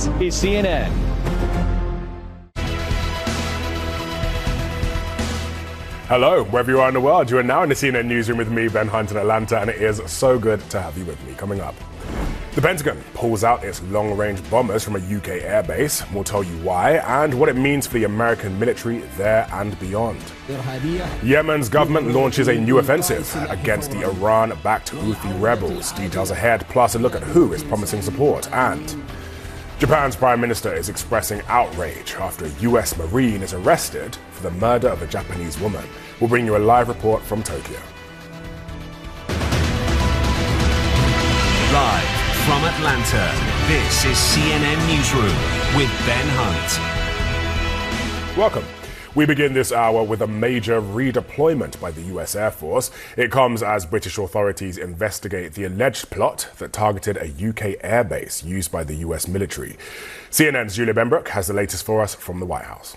This is CNN. Hello, wherever you are in the world, you are now in the CNN newsroom with me, Ben Hunt in Atlanta, and it is so good to have you with me. Coming up, the Pentagon pulls out its long-range bombers from a UK airbase. We'll tell you why and what it means for the American military there and beyond. Yemen's government launches a new offensive against the Iran-backed Houthi rebels. Details ahead, plus a look at who is promising support. And Japan's prime minister is expressing outrage after a US Marine is arrested for the murder of a Japanese woman. We'll bring you a live report from Tokyo. Live from Atlanta, this is CNN Newsroom with Ben Hunt. Welcome. We begin this hour with a major redeployment by the US Air Force. It comes as British authorities investigate the alleged plot that targeted a UK airbase used by the US military. CNN's Julia Benbrook has the latest for us from the White House.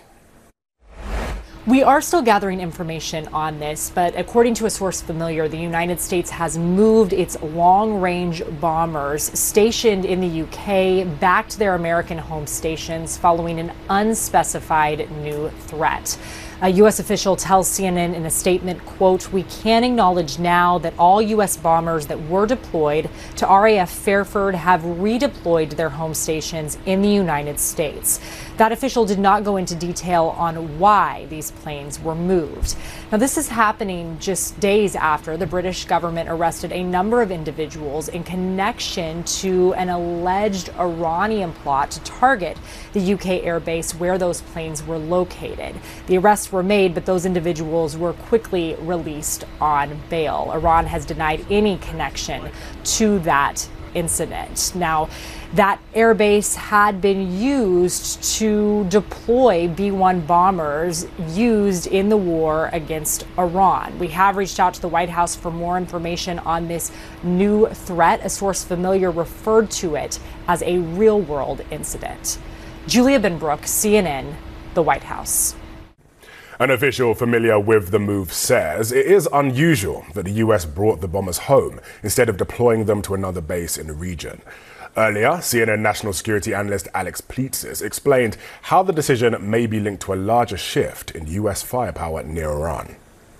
We are still gathering information on this, but according to a source familiar, the United States has moved its long-range bombers stationed in the UK back to their American home stations following an unspecified new threat. A U.S. official tells CNN in a statement, quote, "We can acknowledge now that all U.S. bombers that were deployed to RAF Fairford have redeployed to their home stations in the United States." That official did not go into detail on why these planes were moved. Now, this is happening just days after the British government arrested a number of individuals in connection to an alleged Iranian plot to target the UK airbase where those planes were located. The arrests were made, but those individuals were quickly released on bail. Iran has denied any connection to that incident. Now, that airbase had been used to deploy B-1 bombers used in the war against Iran. We have reached out to the White House for more information on this new threat. A source familiar referred to it as a real-world incident. Julia Benbrook, CNN, the White House. An official familiar with the move says it is unusual that the US brought the bombers home instead of deploying them to another base in the region. Earlier, CNN national security analyst Alex Pleitsis explained how the decision may be linked to a larger shift in US firepower near Iran.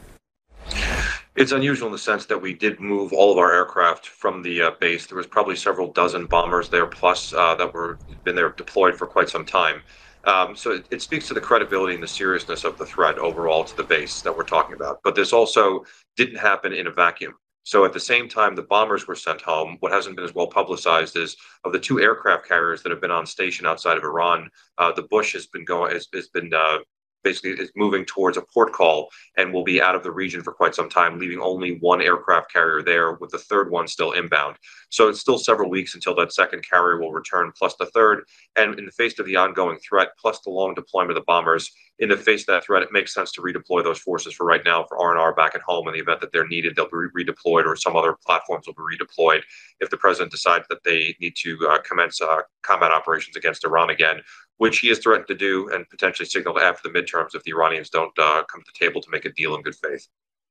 It's unusual in the sense that we did move all of our aircraft from the base. There was probably several dozen bombers there, plus that were been there deployed for quite some time. So it speaks to the credibility and the seriousness of the threat overall to the base that we're talking about. But this also didn't happen in a vacuum. So at the same time the bombers were sent home, what hasn't been as well publicized is of the two aircraft carriers that have been on station outside of Iran, the Bush has been basically is moving towards a port call and will be out of the region for quite some time, leaving only one aircraft carrier there with the third one still inbound. So it's still several weeks until that second carrier will return, plus the third. And in the face of the ongoing threat, plus the long deployment of the bombers, in the face of that threat, it makes sense to redeploy those forces for right now for R&R back at home. In the event that they're needed, they'll be redeployed, or some other platforms will be redeployed if the president decides that they need to commence combat operations against Iran again, which he has threatened to do and potentially signaled after the midterms if the Iranians don't come to the table to make a deal in good faith.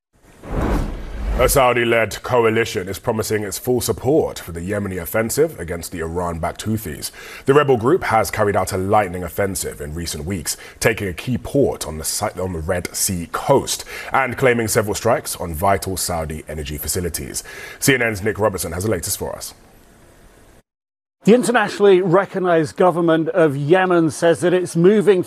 A Saudi-led coalition is promising its full support for the Yemeni offensive against the Iran-backed Houthis. The rebel group has carried out a lightning offensive in recent weeks, taking a key port on the Red Sea coast and claiming several strikes on vital Saudi energy facilities. CNN's Nick Robertson has the latest for us. The internationally recognized government of Yemen says that it's moving